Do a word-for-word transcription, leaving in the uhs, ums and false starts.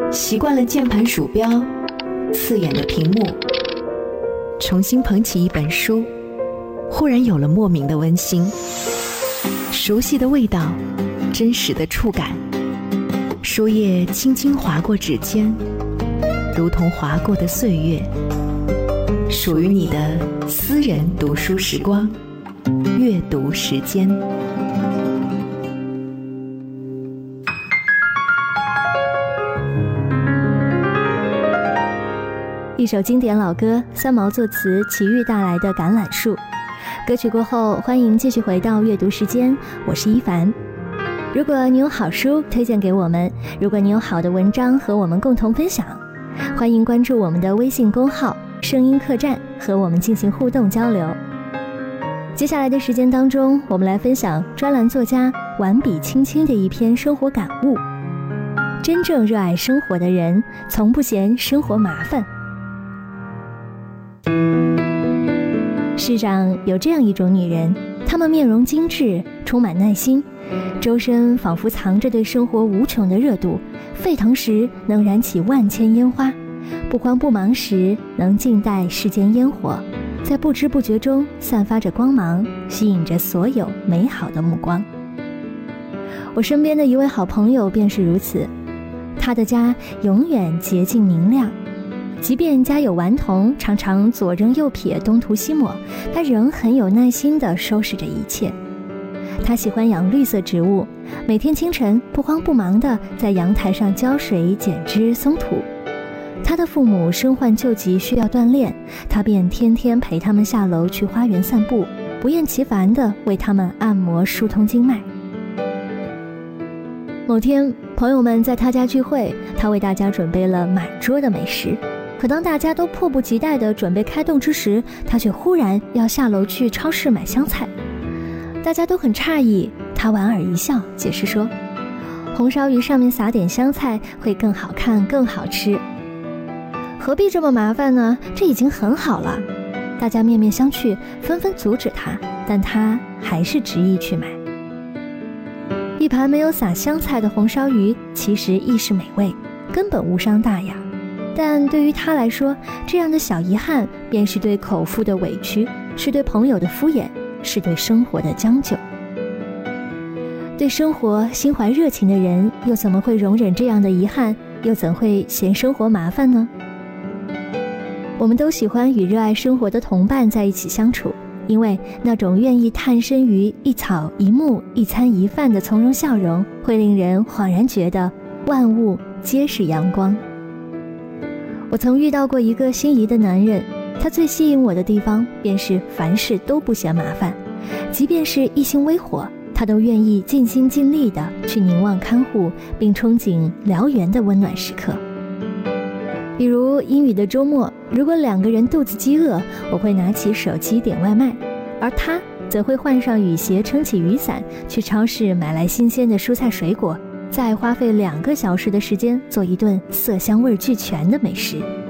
习惯了键盘鼠标，刺眼的屏幕，重新捧起一本书，忽然有了莫名的温馨。熟悉的味道，真实的触感，书页轻轻划过指尖，如同划过的岁月，属于你的私人读书时光，阅读时间。 一首经典老歌，三毛作词，齐豫带来的《橄榄树》。歌曲过后，欢迎继续回到阅读时间，我是一凡。如果你有好书推荐给我们，如果你有好的文章和我们共同分享，欢迎关注我们的微信公号声音客栈，和我们进行互动交流。接下来的时间当中，我们来分享专栏作家婉笔青青的一篇生活感悟。真正热爱生活的人，从不嫌生活麻烦。世上有这样一种女人，她们面容精致，充满耐心，周身仿佛藏着对生活无穷的热度，沸腾时能燃起万千烟花，不慌不忙时能静待世间烟火，在不知不觉中散发着光芒，吸引着所有美好的目光。我身边的一位好朋友便是如此，他的家永远洁净明亮，即便家有顽童，常常左扔右撇，东涂西抹，他仍很有耐心地收拾着一切。他喜欢养绿色植物，每天清晨不慌不忙地在阳台上浇水、剪枝、松土。他的父母身患旧疾，需要锻炼，他便天天陪他们下楼去花园散步，不厌其烦地为他们按摩疏通经脉。某天，朋友们在他家聚会，他为大家准备了满桌的美食。可当大家都迫不及待地准备开动之时，他却忽然要下楼去超市买香菜。大家都很诧异，他莞尔一笑，解释说，红烧鱼上面撒点香菜会更好看更好吃。何必这么麻烦呢？这已经很好了。大家面面相觑，纷纷阻止他，但他还是执意去买。一盘没有撒香菜的红烧鱼其实亦是美味，根本无伤大雅，但对于他来说，这样的小遗憾便是对口腹的委屈，是对朋友的敷衍，是对生活的将就。对生活心怀热情的人，又怎么会容忍这样的遗憾，又怎会嫌生活麻烦呢？我们都喜欢与热爱生活的同伴在一起相处，因为那种愿意探身于一草一木一餐一饭的从容笑容，会令人恍然觉得万物皆是阳光。我曾遇到过一个心仪的男人，他最吸引我的地方便是凡事都不嫌麻烦，即便是一星微火，他都愿意尽心尽力地去凝望看护，并憧憬燎原的温暖时刻。比如阴雨的周末，如果两个人肚子饥饿，我会拿起手机点外卖，而他则会换上雨鞋，撑起雨伞，去超市买来新鲜的蔬菜水果，再花费两个小时的时间做一顿色香味俱全的美食。